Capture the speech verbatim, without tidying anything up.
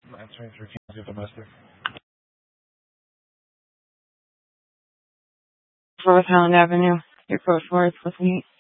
nine twenty-three Kansas domestic. North Highland Avenue. Your code four is listening.